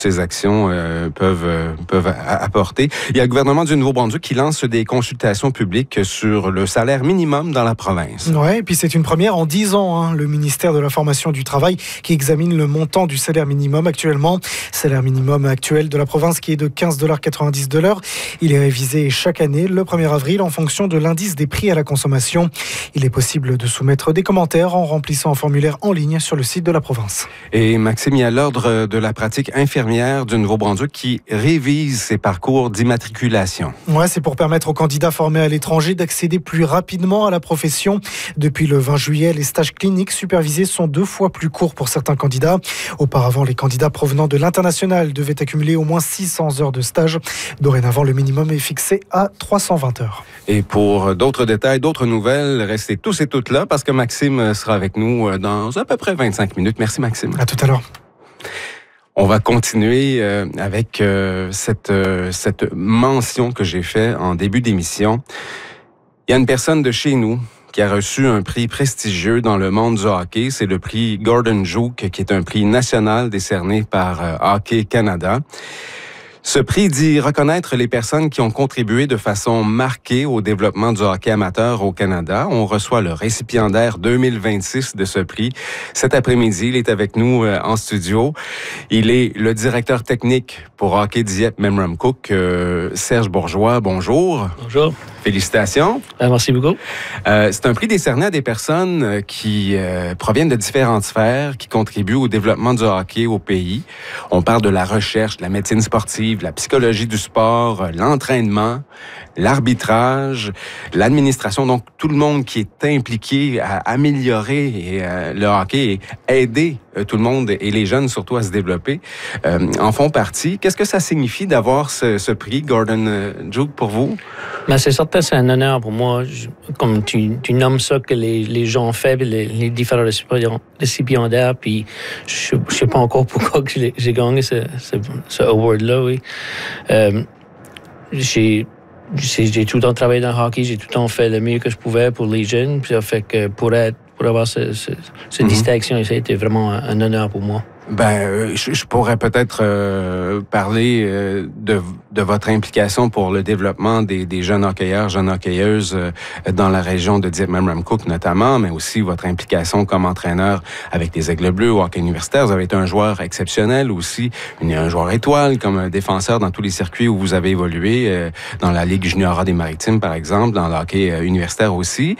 ces actions peuvent apporter. Il y a le gouvernement du Nouveau-Brunswick qui lance des consultations publiques sur le salaire minimum dans la province. Oui, et puis c'est une première en 10 ans. Le ministère de l'Information et du Travail qui examine le montant du salaire minimum actuellement. Salaire minimum actuel de la province qui est de 15,90 $ de l'heure. Il est révisé chaque année le 1er avril en fonction de l'indice des prix à la consommation. Il est possible de soumettre des commentaires en remplissant un formulaire en ligne sur le site de la province. Et Maxime, il y a l'Ordre de la pratique infirmière du Nouveau-Brunswick qui révise ses parcours d'immatriculation. Ouais, c'est pour permettre aux candidats formés à l'étranger d'accéder plus rapidement à la profession. Depuis le 20 juillet, les stages cliniques supervisés sont 2 fois plus courts pour certains candidats. Auparavant, les candidats provenant de l'international devaient accumuler au moins 600 heures de stage. Dorénavant, le minimum est fixé à 320 heures. Et pour d'autres détails, d'autres nouvelles, restez tous et toutes là parce que Maxime sera avec nous dans à peu près 25 minutes. Merci Maxime. À tout à l'heure. On va continuer avec cette mention que j'ai faite en début d'émission. Il y a une personne de chez nous qui a reçu un prix prestigieux dans le monde du hockey. C'est le prix Gordon Jouk, qui est un prix national décerné par Hockey Canada. Ce prix dit reconnaître les personnes qui ont contribué de façon marquée au développement du hockey amateur au Canada. On reçoit le récipiendaire 2026 de ce prix. Cet après-midi, il est avec nous en studio. Il est le directeur technique pour Hockey Dieppe Memramcook, Serge Bourgeois. Bonjour. Bonjour. Félicitations. Merci beaucoup. C'est un prix décerné à des personnes qui proviennent de différentes sphères, qui contribuent au développement du hockey au pays. On parle de la recherche, de la médecine sportive, de la psychologie du sport, l'entraînement, l'arbitrage, l'administration. Donc, tout le monde qui est impliqué à améliorer le hockey et aider tout le monde et les jeunes surtout à se développer en font partie. Qu'est-ce que ça signifie d'avoir ce prix Gordon Jouk pour vous? Ben, c'est certain, c'est un honneur pour moi. Comme tu nommes ça que les gens ont fait, les différents récipiendaires, puis je sais pas encore pourquoi que j'ai gagné ce award-là, oui. J'ai tout le temps travaillé dans le hockey, j'ai tout le temps fait le mieux que je pouvais pour les jeunes, puis ça fait que pour avoir cette distinction, ça a été vraiment un honneur pour moi. Ben, je pourrais peut-être parler de votre implication pour le développement des jeunes hockeyeurs, jeunes hockeyeuses dans la région de Dieppe-Memramcook notamment, mais aussi votre implication comme entraîneur avec les Aigles Bleus au hockey universitaire. Vous avez été un joueur exceptionnel aussi, un joueur étoile comme un défenseur dans tous les circuits où vous avez évolué, dans la Ligue junior des Maritimes par exemple, dans le hockey universitaire aussi.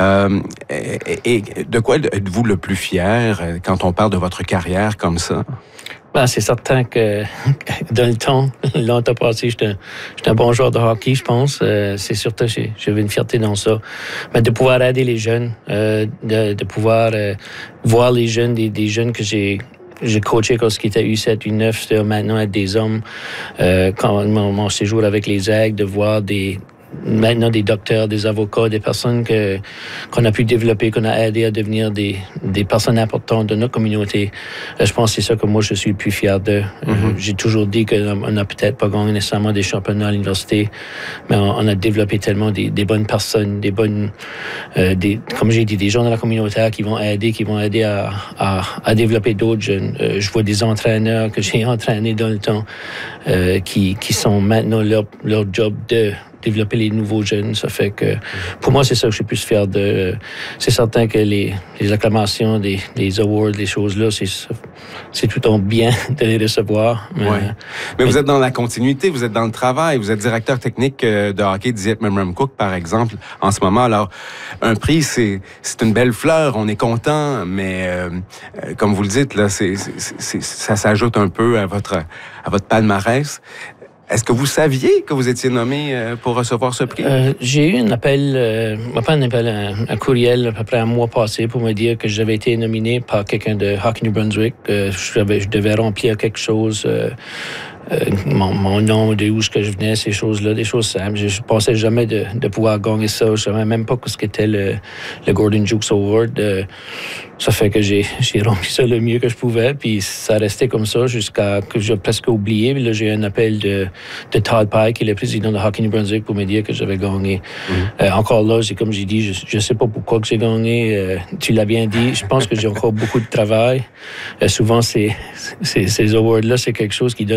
Et de quoi êtes-vous le plus fier quand on parle de votre carrière comme ça? Ben, c'est certain que dans le temps, longtemps passé, j'étais un bon joueur de hockey, je pense. C'est certain que j'avais une fierté dans ça. Mais de pouvoir aider les jeunes, de pouvoir voir les jeunes, des jeunes que j'ai coaché quand ils étaient U7, U9, c'est maintenant être des hommes. Quand mon séjour avec les Aigles, de voir maintenant des docteurs, des avocats, des personnes qu'on a pu développer, qu'on a aidé à devenir des personnes importantes de notre communauté. Je pense que c'est ça que moi je suis le plus fier de. J'ai toujours dit qu'on n'a peut-être pas gagné nécessairement des championnats à l'université, mais on a développé tellement des bonnes personnes, comme j'ai dit, des gens dans la communauté qui vont aider à développer d'autres jeunes. Je vois des entraîneurs que j'ai entraînés dans le temps qui sont maintenant leur job de développer les nouveaux jeunes. Ça fait que, pour moi, c'est ça que je suis plus fier de. C'est certain que les acclamations, des awards, des choses-là, c'est tout le temps bien de les recevoir. Mais vous êtes dans la continuité, vous êtes dans le travail, vous êtes directeur technique de hockey Dieppe Memramcook, par exemple, en ce moment. Alors, un prix, c'est une belle fleur, on est content, mais comme vous le dites, là, ça s'ajoute un peu à votre palmarès. Est-ce que vous saviez que vous étiez nommé pour recevoir ce prix? J'ai eu un courriel à peu près un mois passé pour me dire que j'avais été nominé par quelqu'un de Hockey New Brunswick. Je devais remplir quelque chose mon nom, d'où je venais, ces choses-là, des choses simples. Je ne pensais jamais de pouvoir gagner ça. Je ne savais même pas ce qu'était le Gordon Jukes Award. Ça fait que j'ai rempli ça le mieux que je pouvais, puis ça restait comme ça jusqu'à que j'ai presque oublié. Puis là, j'ai un appel de Todd Pye, qui est le président de Hockey New Brunswick, pour me dire que j'avais gagné. Encore là, comme j'ai dit, je sais pas pourquoi que j'ai gagné. Tu l'as bien dit, je pense que j'ai encore beaucoup de travail. Souvent, ces awards-là, c'est quelque chose qui donne